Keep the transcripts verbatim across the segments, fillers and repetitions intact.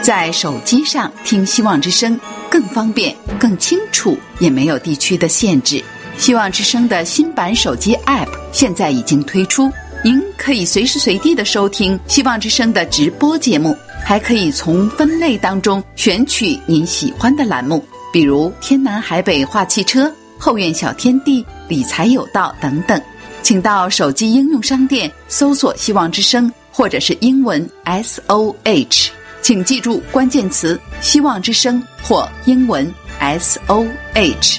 在手机上听希望之声更方便、更清楚，也没有地区的限制。希望之声的新版手机 App 现在已经推出，您可以随时随地的收听希望之声的直播节目，还可以从分类当中选取您喜欢的栏目，比如天南海北话汽车、后院小天地、理财有道等等。请到手机应用商店搜索希望之声，或者是英文 S O H， 请记住关键词希望之声或英文 S O H。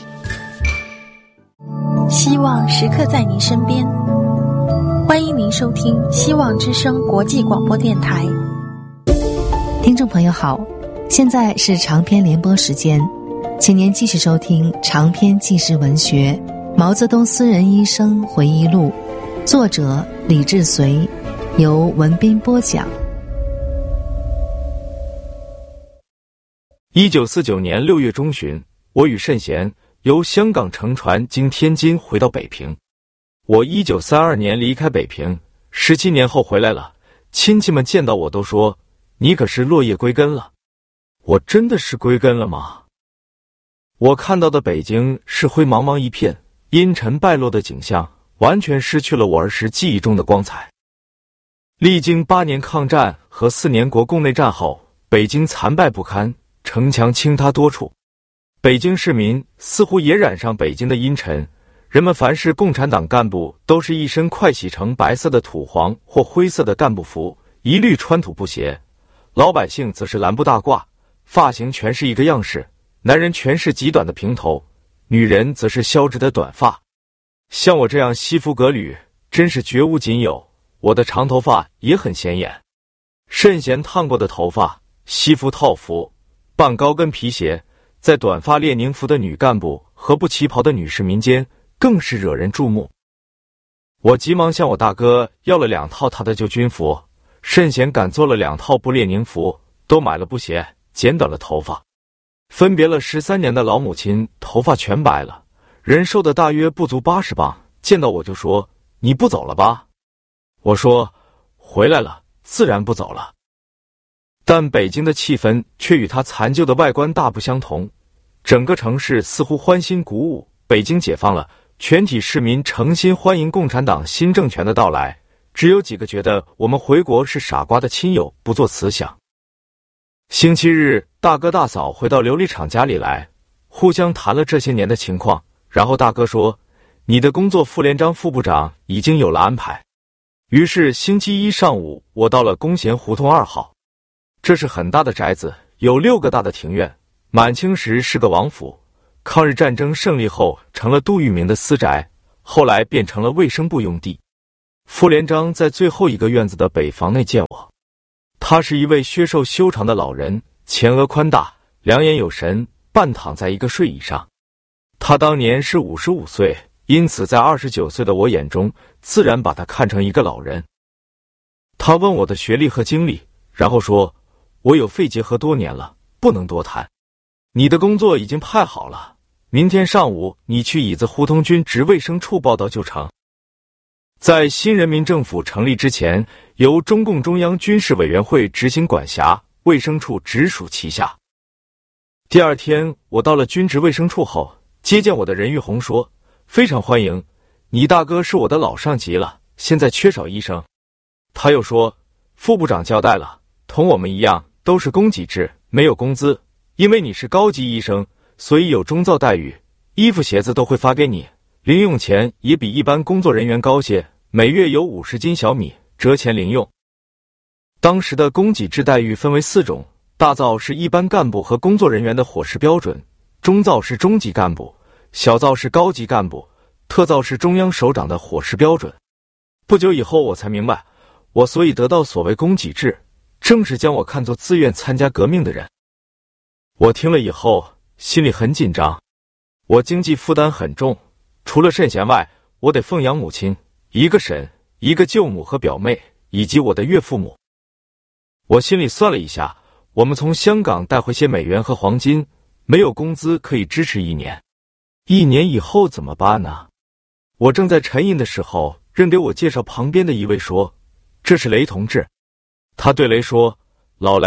希望时刻在您身边，欢迎您收听希望之声国际广播电台。 听众朋友好，现在是长篇联播时间，请您继续收听长篇纪实文学《毛泽东私人医生回忆录》，作者李志随，由文斌播讲。 一九四九年六月中旬，我与慎贤由香港乘船经天津回到北平。我一九三二年离开北平，十七年后回来了。亲戚们见到我都说：“你可是落叶归根了。”我真的是归根了吗？我看到的北京是灰茫茫一片，阴沉败落的景象，完全失去了我儿时记忆中的光彩。历经八年抗战和四年国共内战后，北京残败不堪，城墙倾塌多处。北京市民似乎也染上北京的阴沉，人们凡是共产党干部都是一身快洗成白色的土黄或灰色的干部服，一律穿土布鞋。老百姓则是蓝布大褂，发型全是一个样式，男人全是极短的平头，女人则是削直的短发。像我这样西服革履，真是绝无仅有。我的长头发也很显眼，慎贤烫过的头发，西服套服，半高跟皮鞋，在短发列宁服的女干部和不旗袍的女士民间更是惹人注目。我急忙向我大哥要了两套他的旧军服，慎贤赶做了两套布列宁服，都买了布鞋，剪短了头发。分别了十三年的老母亲头发全白了，人瘦的大约不足八十磅，见到我就说：“你不走了吧？”我说：“回来了，自然不走了。”但北京的气氛却与它残旧的外观大不相同，整个城市似乎欢欣鼓舞，北京解放了，全体市民诚心欢迎共产党新政权的到来，只有几个觉得我们回国是傻瓜的亲友不作慈祥。星期日，大哥大嫂回到琉璃厂家里来，互相谈了这些年的情况，然后大哥说：“你的工作副连长、副部长已经有了安排。”于是星期一上午，我到了弓弦胡同二号。这是很大的宅子，有六个大的庭院。满清时是个王府，抗日战争胜利后成了杜聿明的私宅，后来变成了卫生部用地。副连长在最后一个院子的北房内见我，他是一位削瘦修长的老人，前额宽大，两眼有神，半躺在一个睡椅上。他当年是五十五岁，因此在二十九岁的我眼中，自然把他看成一个老人。他问我的学历和经历，然后说：“我有肺结核多年了，不能多谈。你的工作已经派好了，明天上午你去椅子胡同军职卫生处报道就成。”在新人民政府成立之前，由中共中央军事委员会执行管辖，卫生处直属其下。第二天，我到了军职卫生处后，接见我的任玉红说：“非常欢迎，你大哥是我的老上级了，现在缺少医生。”他又说：“副部长交代了，同我们一样，都是供给制，没有工资。因为你是高级医生，所以有中造待遇，衣服鞋子都会发给你，零用钱也比一般工作人员高些，每月有五十斤小米，折钱零用。”当时的供给制待遇分为四种：大造是一般干部和工作人员的伙食标准，中造是中级干部，小造是高级干部，特造是中央首长的伙食标准。不久以后我才明白，我所以得到所谓供给制，正是将我看作自愿参加革命的人。我听了以后心里很紧张，我经济负担很重，除了慎贤外，我得奉养母亲，一个婶，一个舅母和表妹，以及我的岳父母。我心里算了一下，我们从香港带回些美元和黄金，没有工资可以支持一年。一年以后怎么办呢？我正在沉吟的时候，任给我介绍旁边的一位说：“这是雷同志。”他对雷说：“老雷，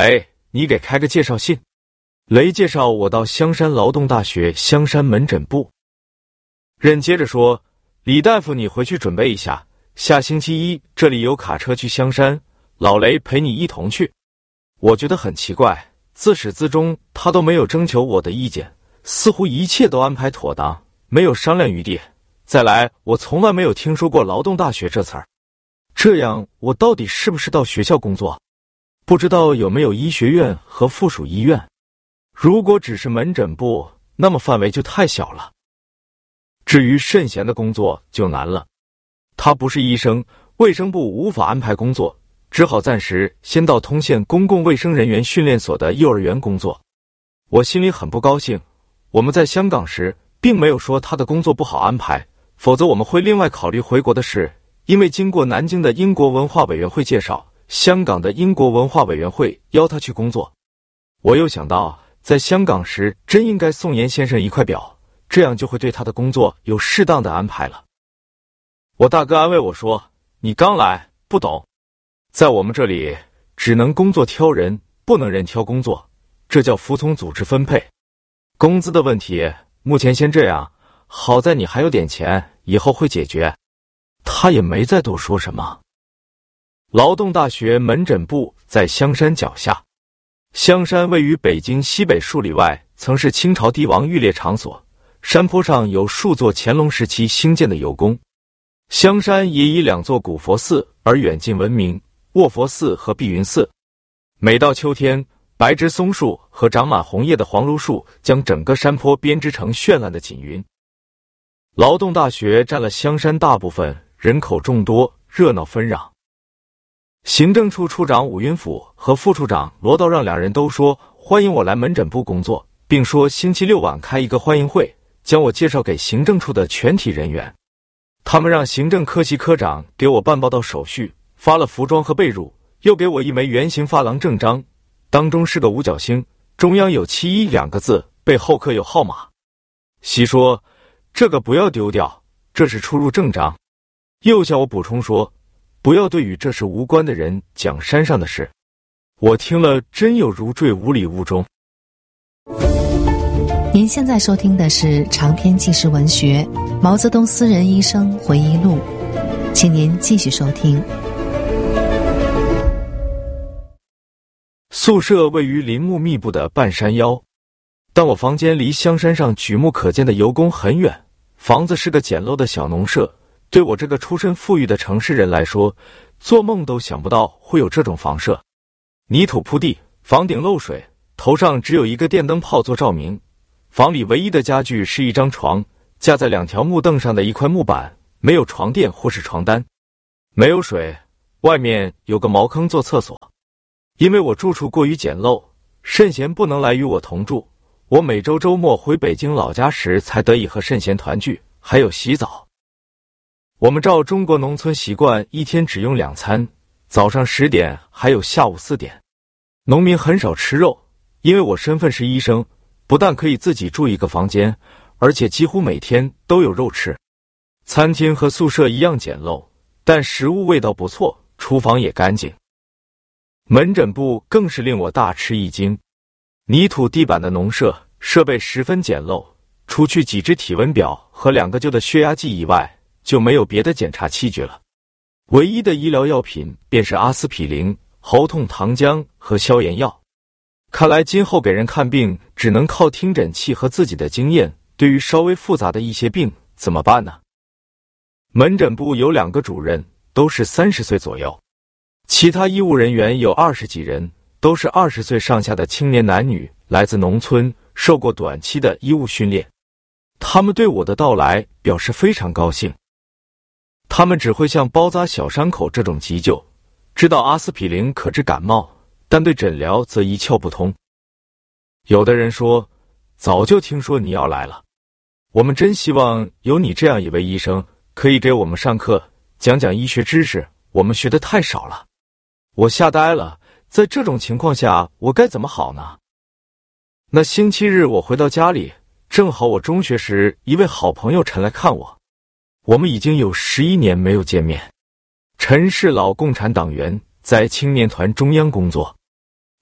你给开个介绍信。雷介绍我到香山劳动大学香山门诊部。任接着说，李大夫你回去准备一下，下星期一这里有卡车去香山，老雷陪你一同去。我觉得很奇怪，自始至终他都没有征求我的意见，似乎一切都安排妥当，没有商量余地。再来，我从来没有听说过劳动大学这词儿，这样我到底是不是到学校工作？不知道有没有医学院和附属医院？如果只是门诊部，那么范围就太小了。至于慎贤的工作就难了，他不是医生，卫生部无法安排工作，只好暂时先到通县公共卫生人员训练所的幼儿园工作。我心里很不高兴，我们在香港时并没有说他的工作不好安排，否则我们会另外考虑回国的事。因为经过南京的英国文化委员会介绍，香港的英国文化委员会邀他去工作。我又想到在香港时真应该送严先生一块表，这样就会对他的工作有适当的安排了。我大哥安慰我说，你刚来不懂，在我们这里只能工作挑人，不能人挑工作，这叫服从组织分配。工资的问题目前先这样，好在你还有点钱，以后会解决。他也没再多说什么。劳动大学门诊部在香山脚下，香山位于北京西北数里外，曾是清朝帝王御猎场所，山坡上有数座乾隆时期兴建的油宫。香山也以两座古佛寺而远近闻名，卧佛寺和碧云寺。每到秋天，白枝松树和长满红叶的黄芦树将整个山坡编织成绚烂的锦云。劳动大学占了香山大部分，人口众多，热闹纷攘。行政处处长武云甫和副处长罗道让两人都说欢迎我来门诊部工作，并说星期六晚开一个欢迎会，将我介绍给行政处的全体人员。他们让行政科系科长给我办报到手续，发了服装和被褥，又给我一枚圆形珐琅正章，当中是个五角星，中央有七一两个字，背后刻有号码。习说这个不要丢掉，这是出入正章。又向我补充说，不要对与这事无关的人讲山上的事。我听了真有如坠无里雾中。 您现在收听的是长篇纪实文学《毛泽东私人医生回忆录》，请您继续收听。 宿舍位于林木密布的半山腰，但我房间离香山上举目可见的油宫很远，房子是个简陋的小农舍。对我这个出身富裕的城市人来说，做梦都想不到会有这种房舍。泥土铺地，房顶漏水，头上只有一个电灯泡做照明。房里唯一的家具是一张床，架在两条木凳上的一块木板，没有床垫或是床单。没有水，外面有个茅坑做厕所。因为我住处过于简陋，慎贤不能来与我同住，我每周周末回北京老家时才得以和慎贤团聚，还有洗澡。我们照中国农村习惯，一天只用两餐，早上十点还有下午四点。农民很少吃肉，因为我身份是医生，不但可以自己住一个房间，而且几乎每天都有肉吃。餐厅和宿舍一样简陋，但食物味道不错，厨房也干净。门诊部更是令我大吃一惊，泥土地板的农舍，设备十分简陋，除去几只体温表和两个旧的血压计以外，就没有别的检查器具了。唯一的医疗药品便是阿司匹林、喉痛糖浆和消炎药。看来今后给人看病只能靠听诊器和自己的经验，对于稍微复杂的一些病怎么办呢？门诊部有两个主任，都是三十岁左右，其他医务人员有二十几人，都是二十岁上下的青年男女，来自农村，受过短期的医务训练。他们对我的到来表示非常高兴。他们只会像包扎小伤口这种急救，知道阿司匹林可治感冒，但对诊疗则一窍不通。有的人说，早就听说你要来了，我们真希望有你这样一位医生，可以给我们上课，讲讲医学知识，我们学的太少了。我吓呆了，在这种情况下，我该怎么好呢？那星期日我回到家里，正好我中学时一位好朋友陈来看我。我们已经有十一年没有见面。陈是老共产党员，在青年团中央工作。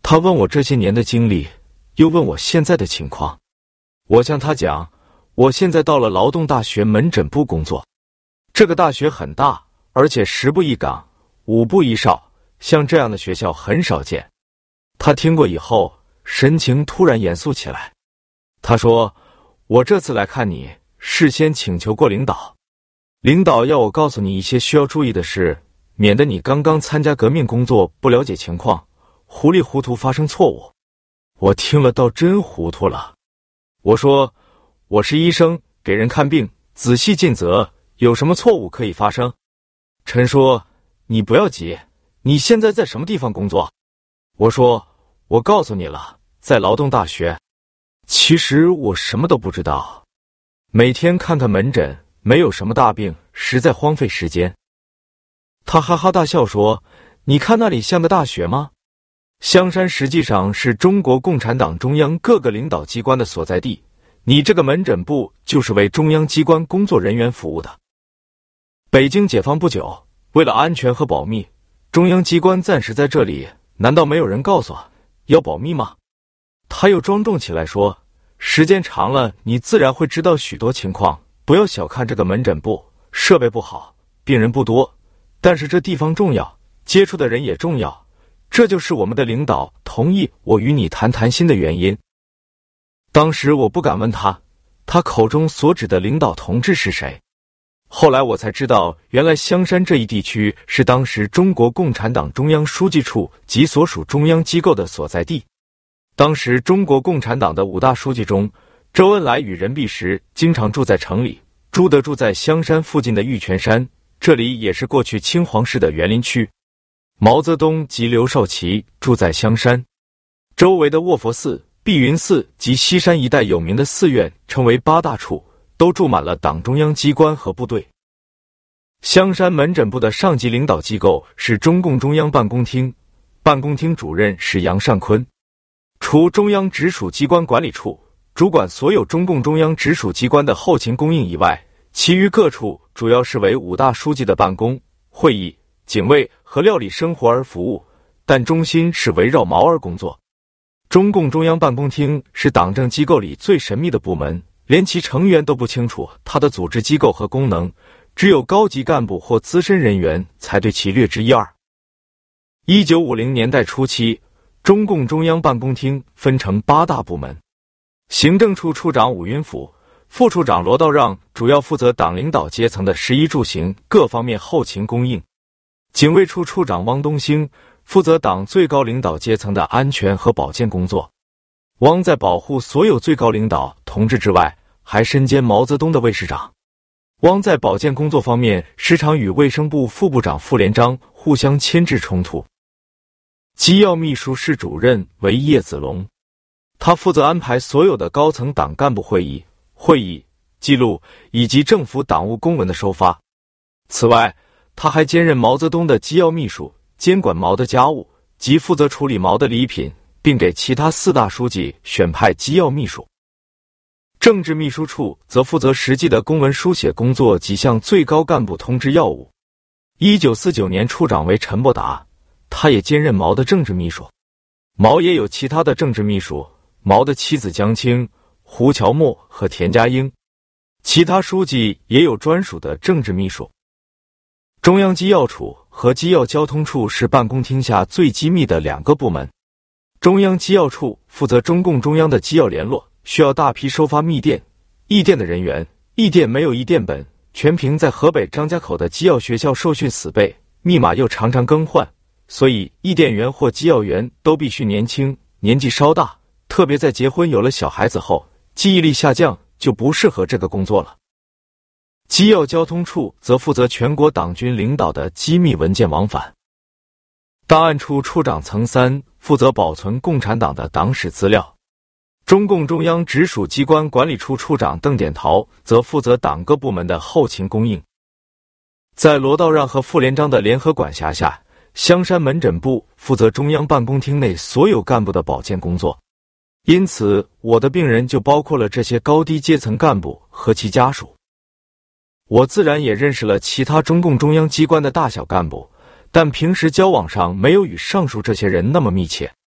他问我这些年的经历，又问我现在的情况。我向他讲，我现在到了劳动大学门诊部工作。这个大学很大，而且十部一岗，五部一哨，像这样的学校很少见。他听过以后，神情突然严肃起来。他说，我这次来看你，事先请求过领导，领导要我告诉你一些需要注意的事，免得你刚刚参加革命工作不了解情况，糊里糊涂发生错误。我听了倒真糊涂了。我说，我是医生，给人看病，仔细尽责，有什么错误可以发生？陈说，你不要急，你现在在什么地方工作？我说，我告诉你了，在劳动大学。其实我什么都不知道，每天看看门诊，没有什么大病，实在荒废时间。他哈哈大笑说，你看那里像个大学吗？香山实际上是中国共产党中央各个领导机关的所在地，你这个门诊部就是为中央机关工作人员服务的。北京解放不久，为了安全和保密，中央机关暂时在这里，难道没有人告诉我要保密吗？他又庄重起来说，时间长了，你自然会知道许多情况，不要小看这个门诊部，设备不好，病人不多，但是这地方重要，接触的人也重要，这就是我们的领导同意我与你谈谈心的原因。当时我不敢问他，他口中所指的领导同志是谁。后来我才知道，原来香山这一地区是当时中国共产党中央书记处及所属中央机构的所在地。当时中国共产党的五大书记中，周恩来与任弼时经常住在城里，朱德住在香山附近的玉泉山，这里也是过去清皇市的园林区。毛泽东及刘少奇住在香山，周围的卧佛寺、碧云寺及西山一带有名的寺院称为八大处，都住满了党中央机关和部队。香山门诊部的上级领导机构是中共中央办公厅，办公厅主任是杨尚昆。除中央直属机关管理处主管所有中共中央直属机关的后勤供应以外，其余各处主要是为五大书记的办公、会议、警卫和料理生活而服务，但中心是围绕毛而工作。中共中央办公厅是党政机构里最神秘的部门，连其成员都不清楚它的组织机构和功能，只有高级干部或资深人员才对其略知一二。一九五零年代初期，中共中央办公厅分成八大部门，行政处处长伍云甫、副处长罗道让主要负责党领导阶层的食衣住行各方面后勤供应，警卫处处长汪东兴负责党最高领导阶层的安全和保健工作。汪在保护所有最高领导同志之外，还身兼毛泽东的卫士长。汪在保健工作方面时常与卫生部副部长傅连璋互相牵制冲突。机要秘书室主任为叶子龙，他负责安排所有的高层党干部会议、会议记录以及政府党务公文的收发。此外，他还兼任毛泽东的机要秘书，监管毛的家务及负责处理毛的礼品，并给其他四大书记选派机要秘书。政治秘书处则负责实际的公文书写工作及向最高干部通知要务。一九四九年处长为陈伯达，他也兼任毛的政治秘书。毛也有其他的政治秘书，毛的妻子江青、胡乔木和田家英。其他书记也有专属的政治秘书。中央机要处和机要交通处是办公厅下最机密的两个部门。中央机要处负责中共中央的机要联络，需要大批收发密电、驿电的人员，驿电没有驿电本，全凭在河北张家口的机要学校受训死背，密码又常常更换，所以驿电员或机要员都必须年轻，年纪稍大，特别在结婚有了小孩子后，记忆力下降，就不适合这个工作了。机要交通处则负责全国党军领导的机密文件往返。档案处处长曾三负责保存共产党的党史资料。中共中央直属机关管理处处长邓典陶则负责党各部门的后勤供应。在罗道让和傅连璋的联合管辖下，香山门诊部负责中央办公厅内所有干部的保健工作，因此我的病人就包括了这些高低阶层干部和其家属。我自然也认识了其他中共中央机关的大小干部，但平时交往上没有与上述这些人那么密切。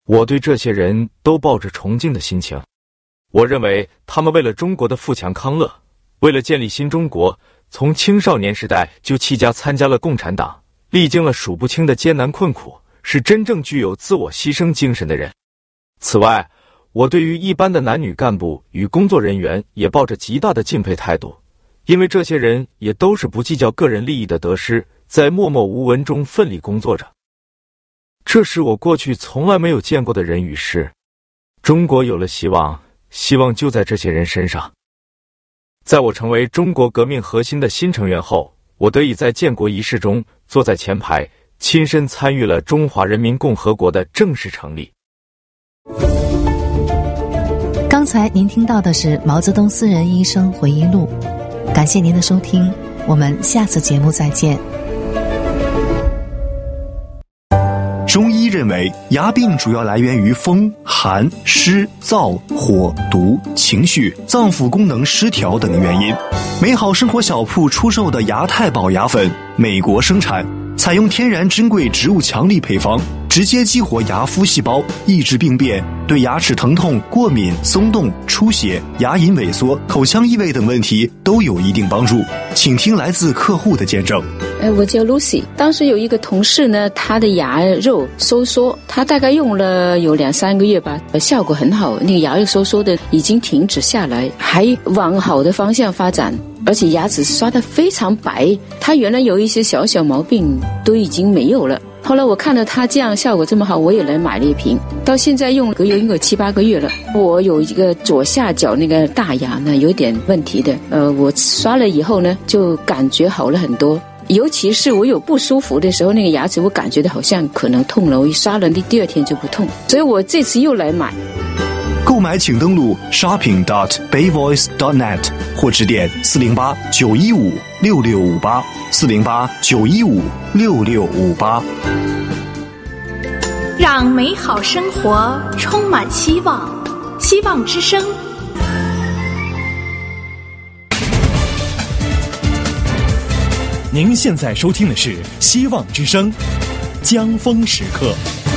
我对这些人都抱着崇敬的心情。我认为他们为了中国的富强康乐，为了建立新中国，从青少年时代就弃家参加了共产党，历经了数不清的艰难困苦，是真正具有自我牺牲精神的人。此外，我对于一般的男女干部与工作人员也抱着极大的敬佩态度，因为这些人也都是不计较个人利益的得失，在默默无闻中奋力工作着。这是我过去从来没有见过的人与事。中国有了希望，希望就在这些人身上。在我成为中国革命核心的新成员后，我得以在建国仪式中坐在前排，亲身参与了中华人民共和国的正式成立。 刚才您听到的是毛泽东私人医生回忆录，感谢您的收听，我们下次节目再见。 中医认为，牙病主要来源于风、寒、湿、燥、火、毒、情绪、脏腑功能失调等原因。美好生活小铺出售的牙太保牙粉，美国生产，采用天然珍贵植物强力配方，直接激活牙麸细胞，抑制病变，对牙齿疼痛、过敏、松动、出血、牙龈萎缩、口腔异味等问题都有一定帮助。请听来自客户的见证。 哎，我叫 Lucy， 当时有一个同事呢，他的牙肉收缩，他大概用了有两三个月吧，效果很好，那个牙肉收缩的已经停止下来，还往好的方向发展，而且牙齿刷得非常白，他原来有一些小小毛病都已经没有了。后来我看到他这样效果这么好，我也来买了一瓶，到现在用了有应该七八个月了。我有一个左下角那个大牙呢有点问题的，呃，我刷了以后呢就感觉好了很多，尤其是我有不舒服的时候，那个牙齿我感觉到好像可能痛了，我一刷了第二天就不痛，所以我这次又来买。 购买请登录 shopping dot bayvoice dot net 或致电四零八九一五六六五八四零八九一五六六五八。 让美好生活充满希望，希望之声。 您现在收听的是希望之声江峰时刻。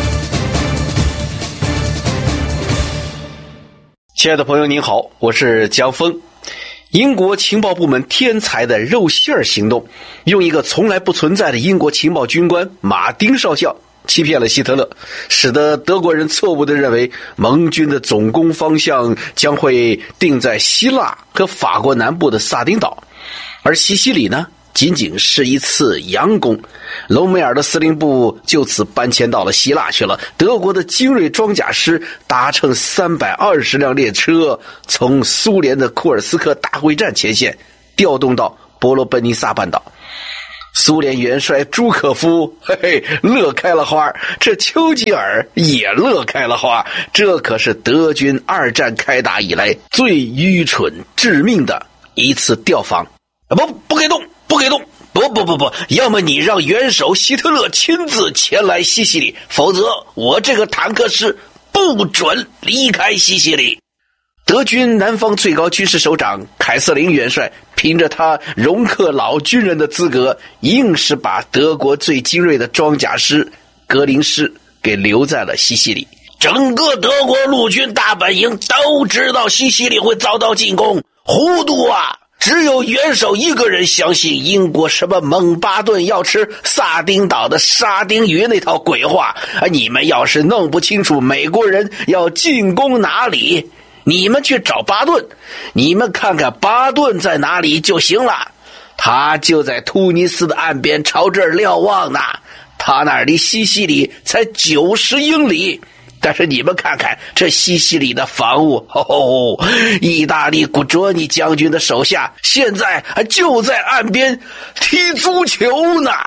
亲爱的朋友您好，我是江峰。英国情报部门天才的肉馅儿行动，用一个从来不存在的英国情报军官马丁少校欺骗了希特勒，使得德国人错误地认为盟军的总攻方向将会定在希腊和法国南部的萨丁岛，而西西里呢仅仅是一次佯攻，隆美尔的司令部就此搬迁到了希腊去了。德国的精锐装甲师搭乘三百二十辆列车，从苏联的库尔斯克大会战前线调动到伯罗奔尼撒半岛。苏联元帅朱可夫嘿嘿乐开了花，这丘吉尔也乐开了花，这可是德军二战开打以来最愚蠢致命的一次调防。不不给动不给动，不不不不，要么你让元首希特勒亲自前来西西里，否则我这个坦克师不准离开西西里。德军南方最高军事首长凯瑟琳元帅凭着他容克老军人的资格，硬是把德国最精锐的装甲师格林师给留在了西西里。整个德国陆军大本营都知道西西里会遭到进攻，糊涂啊！只有元首一个人相信英国什么蒙巴顿要吃萨丁岛的沙丁鱼那套鬼话。你们要是弄不清楚美国人要进攻哪里，你们去找巴顿，你们看看巴顿在哪里就行了。他就在突尼斯的岸边朝这儿瞭望呢，他那儿离西西里才九十英里。但是你们看看这西西里的防务，哦，意大利古卓尼将军的手下现在还就在岸边踢足球呢。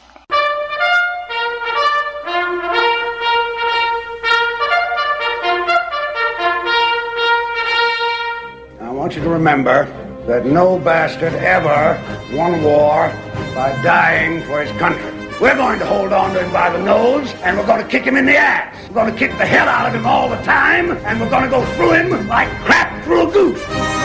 I want you to remember that no bastard ever won war by dying for his country. We're going to hold on to him by the nose, and we're going to kick him in the ass. We're going to kick the hell out of him all the time, and we're going to go through him like crap through a goose.